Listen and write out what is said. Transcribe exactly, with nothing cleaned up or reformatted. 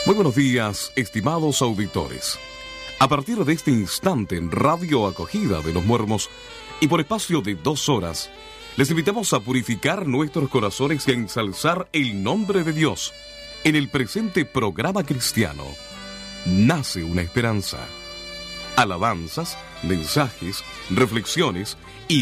Muy buenos días, estimados auditores. A partir de este instante en Radio Acogida de los Muermos y por espacio de dos horas, les invitamos a purificar nuestros corazones y a ensalzar el nombre de Dios. En el presente programa cristiano, nace una esperanza. Alabanzas, mensajes, reflexiones